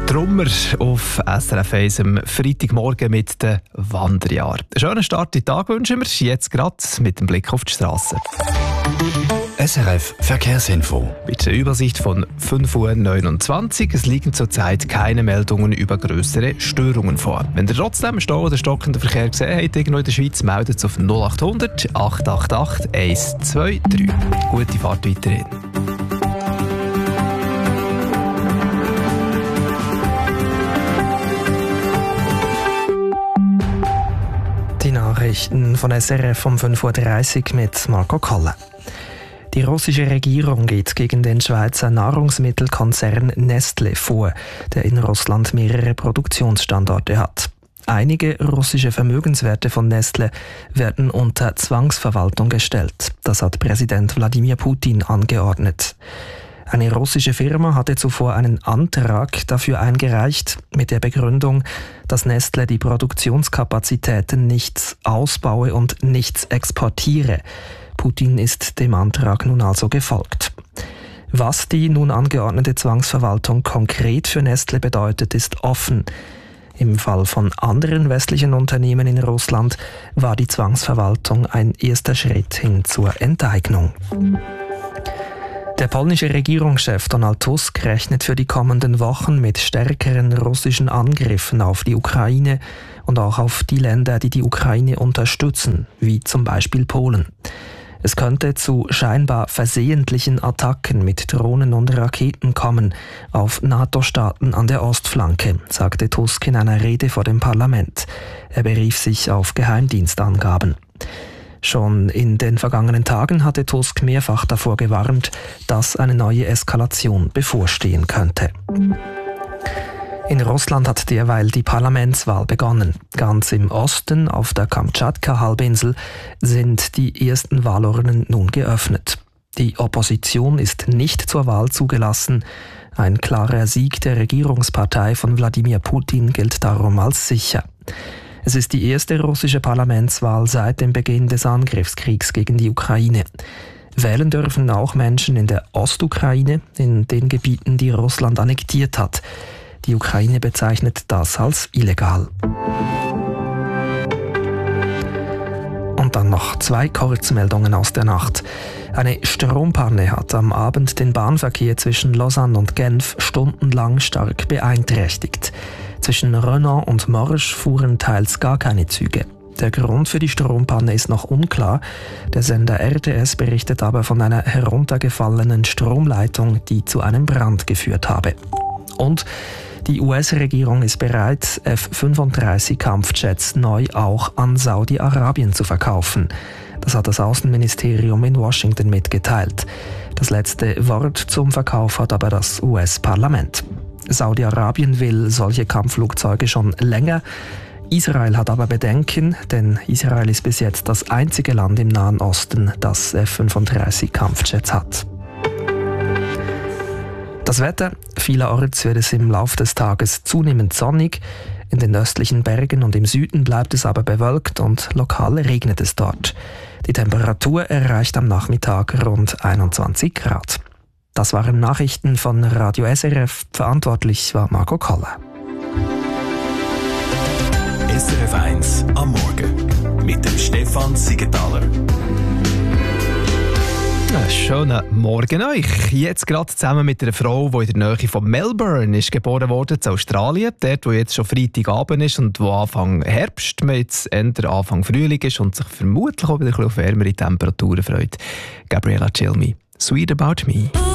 Trummer auf SRF 1 am Freitagmorgen mit den Wanderjahren. Einen schönen Start in den Tag wünschen wir jetzt gerade mit dem Blick auf die Straße. SRF Verkehrsinfo. Mit der Übersicht von 5:29 Uhr. Es liegen zurzeit keine Meldungen über grössere Störungen vor. Wenn ihr trotzdem Stau oder stockenden Verkehr gesehen habt, irgendwo in der Schweiz, meldet es auf 0800 888 123. Gute Fahrt weiterhin. Die Nachrichten von SRF um 5:30 Uhr mit Marco Kolle. Die russische Regierung geht gegen den Schweizer Nahrungsmittelkonzern Nestlé vor, der in Russland mehrere Produktionsstandorte hat. Einige russische Vermögenswerte von Nestlé werden unter Zwangsverwaltung gestellt. Das hat Präsident Wladimir Putin angeordnet. Eine russische Firma hatte zuvor einen Antrag dafür eingereicht, mit der Begründung, dass Nestlé die Produktionskapazitäten nicht ausbaue und nichts exportiere. Putin ist dem Antrag nun also gefolgt. Was die nun angeordnete Zwangsverwaltung konkret für Nestlé bedeutet, ist offen. Im Fall von anderen westlichen Unternehmen in Russland war die Zwangsverwaltung ein erster Schritt hin zur Enteignung. Der polnische Regierungschef Donald Tusk rechnet für die kommenden Wochen mit stärkeren russischen Angriffen auf die Ukraine und auch auf die Länder, die die Ukraine unterstützen, wie zum Beispiel Polen. Es könnte zu scheinbar versehentlichen Attacken mit Drohnen und Raketen kommen auf NATO-Staaten an der Ostflanke, sagte Tusk in einer Rede vor dem Parlament. Er berief sich auf Geheimdienstangaben. Schon in den vergangenen Tagen hatte Tusk mehrfach davor gewarnt, dass eine neue Eskalation bevorstehen könnte. In Russland hat derweil die Parlamentswahl begonnen. Ganz im Osten, auf der Kamtschatka-Halbinsel, sind die ersten Wahlurnen nun geöffnet. Die Opposition ist nicht zur Wahl zugelassen. Ein klarer Sieg der Regierungspartei von Wladimir Putin gilt darum als sicher. Es ist die erste russische Parlamentswahl seit dem Beginn des Angriffskriegs gegen die Ukraine. Wählen dürfen auch Menschen in der Ostukraine, in den Gebieten, die Russland annektiert hat. Die Ukraine bezeichnet das als illegal. Und dann noch 2 Kurzmeldungen aus der Nacht. Eine Strompanne hat am Abend den Bahnverkehr zwischen Lausanne und Genf stundenlang stark beeinträchtigt. Zwischen Renan und Morges fuhren teils gar keine Züge. Der Grund für die Strompanne ist noch unklar. Der Sender RTS berichtet aber von einer heruntergefallenen Stromleitung, die zu einem Brand geführt habe. Und die US-Regierung ist bereit, F-35-Kampfjets neu auch an Saudi-Arabien zu verkaufen. Das hat das Außenministerium in Washington mitgeteilt. Das letzte Wort zum Verkauf hat aber das US-Parlament. Saudi-Arabien will solche Kampfflugzeuge schon länger. Israel hat aber Bedenken, denn Israel ist bis jetzt das einzige Land im Nahen Osten, das F-35-Kampfjets hat. Das Wetter: Vielerorts wird es im Laufe des Tages zunehmend sonnig. In den östlichen Bergen und im Süden bleibt es aber bewölkt und lokal regnet es dort. Die Temperatur erreicht am Nachmittag rund 21 Grad. Das waren Nachrichten von Radio SRF. Verantwortlich war Marco Kolle. SRF 1 am Morgen mit dem Stefan Siegenthaler. Schönen Morgen euch. Jetzt gerade zusammen mit einer Frau, die in der Nähe von Melbourne ist geboren wurde, in Australien. Dort, wo jetzt schon Freitagabend ist und wo Anfang Herbst, jetzt eher Anfang Frühling ist und sich vermutlich auch wieder ein bisschen auf wärmere Temperaturen freut. Gabriella Cilmi, Sweet About Me.